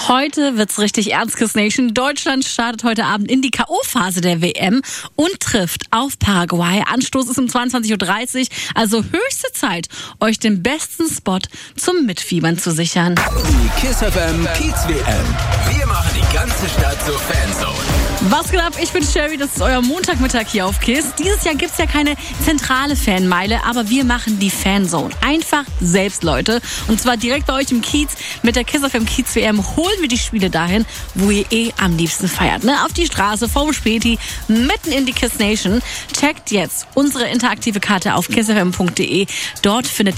Heute wird's richtig ernst, Kiss Nation. Deutschland startet heute Abend in die K.O.-Phase der WM und trifft auf Paraguay. Anstoß ist um 22.30 Uhr, also höchste Zeit, euch den besten Spot zum Mitfiebern zu sichern. Die Kiss FM Kiez WM. Wir machen die ganze Stadt zur Fanzone. Was geht ab? Ich bin Sherry, das ist euer Montagmittag hier auf Kiss. Dieses Jahr gibt's ja keine zentrale Fanmeile, aber wir machen die Fanzone. Einfach selbst, Leute. Und zwar direkt bei euch im Kiez. Mit der Kiss FM Kiez WM holen wir die Spiele dahin, wo ihr am liebsten feiert. Ne? Auf die Straße, vom Späti, mitten in die Kiss Nation. Checkt jetzt unsere interaktive Karte auf kissfm.de. Dort findet